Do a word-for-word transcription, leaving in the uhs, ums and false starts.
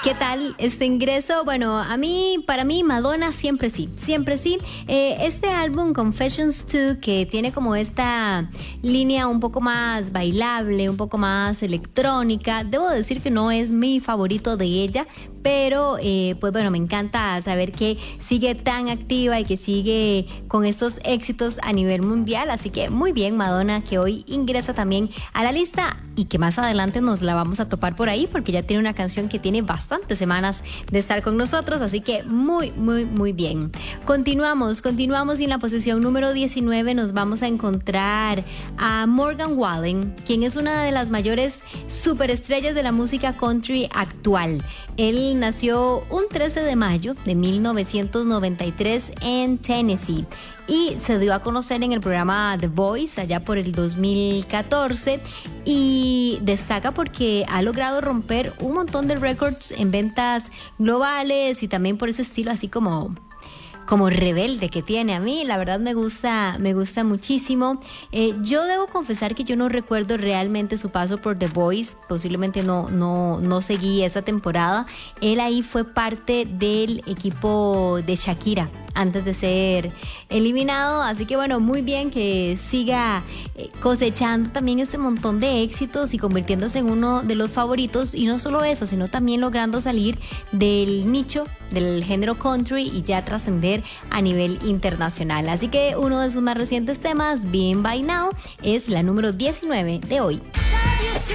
¿Qué tal este ingreso? Bueno, a mí, para mí, Madonna siempre sí, siempre sí. Eh, este álbum, Confessions dos, que tiene como esta línea un poco más bailable, un poco más electrónica, debo decir que no es mi favorito de ella, pero eh, pues bueno, me encanta saber que sigue tan activa y que sigue con estos éxitos a nivel mundial, así que muy bien, Madonna, que hoy ingresa también a la lista y que más adelante nos la vamos a topar por ahí porque ya tiene una canción que tiene bastantes semanas de estar con nosotros, así que muy, muy, muy bien. Continuamos, continuamos y en la posición número diecinueve nos vamos a encontrar a Morgan Wallen, quien es una de las mayores superestrellas de la música country actual. Él nació un trece de mayo de mil novecientos noventa y tres en Tennessee y se dio a conocer en el programa The Voice allá por el dos mil catorce y destaca porque ha logrado romper un montón de récords en ventas globales y también por ese estilo así como como rebelde que tiene. A mí la verdad me gusta me gusta muchísimo. Eh, yo debo confesar que yo no recuerdo realmente su paso por The Voice, posiblemente no, no, no seguí esa temporada. Él ahí fue parte del equipo de Shakira antes de ser eliminado, así que bueno, muy bien que siga cosechando también este montón de éxitos y convirtiéndose en uno de los favoritos, y no solo eso, sino también logrando salir del nicho del género country y ya trascender a nivel internacional. Así que uno de sus más recientes temas, Being By Now, es la número diecinueve de hoy.